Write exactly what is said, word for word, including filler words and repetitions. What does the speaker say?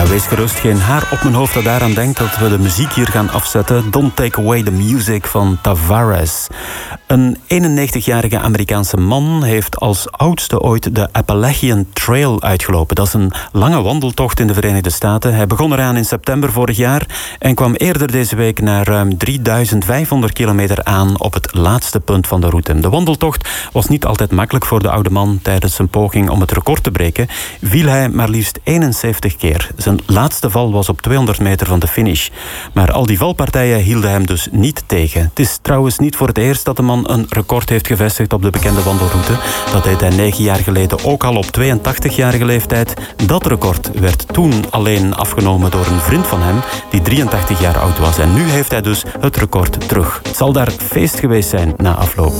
Ja, wees gerust, geen haar op mijn hoofd dat daaraan denkt dat we de muziek hier gaan afzetten. Don't Take Away the Music van Tavares. Een eenennegentigjarige Amerikaanse man heeft als oudste ooit de Appalachian Trail uitgelopen. Dat is een lange wandeltocht in de Verenigde Staten. Hij begon eraan in september vorig jaar en kwam eerder deze week na ruim drieduizend vijfhonderd kilometer aan op het laatste punt van de route. De wandeltocht was niet altijd makkelijk voor de oude man. Tijdens zijn poging om het record te breken viel hij maar liefst eenenzeventig keer. Zijn laatste val was op tweehonderd meter van de finish. Maar al die valpartijen hielden hem dus niet tegen. Het is trouwens niet voor het eerst dat de man een record heeft gevestigd op de bekende wandelroute. Dat deed hij negen jaar geleden ook al op tweeëntachtigjarige leeftijd. Dat record werd toen alleen afgenomen door een vriend van hem die drieëntachtig jaar oud was. En nu heeft hij dus het record terug. Het zal daar feest geweest zijn na afloop.